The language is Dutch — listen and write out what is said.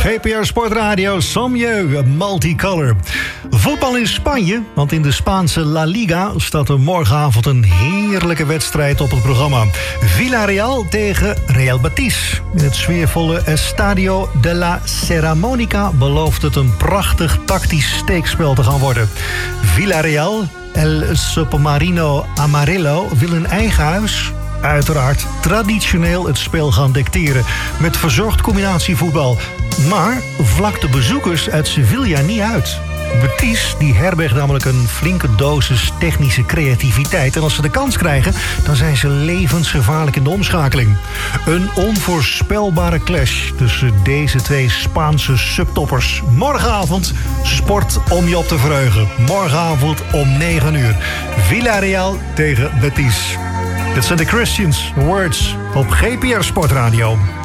GPR Sportradio, Sommieu, Multicolor. Voetbal in Spanje, want in de Spaanse La Liga staat er morgenavond een heerlijke wedstrijd op het programma. Villarreal tegen Real Betis. In het sfeervolle Estadio de la Ceramónica belooft het een prachtig tactisch steekspel te gaan worden. Villarreal, El Submarino Amarillo, wil in eigen huis uiteraard traditioneel het spel gaan dicteren met verzorgd combinatievoetbal. Maar vlakt de bezoekers uit Sevilla niet uit. Betis die herbergt namelijk een flinke dosis technische creativiteit. En als ze de kans krijgen, dan zijn ze levensgevaarlijk in de omschakeling. Een onvoorspelbare clash tussen deze twee Spaanse subtoppers. Morgenavond sport om je op te verheugen. Morgenavond om 9 uur. Villarreal tegen Betis. Dit zijn de Christians Words op GPR Sportradio.